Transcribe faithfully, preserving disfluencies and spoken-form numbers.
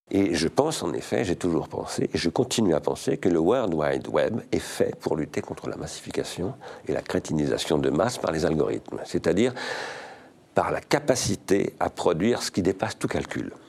Et je pense en effet, j'ai toujours pensé, et je continue à penser que le World Wide Web est fait pour lutter contre la massification et la crétinisation de masse par les algorithmes, c'est-à-dire par la capacité à produire ce qui dépasse tout calcul.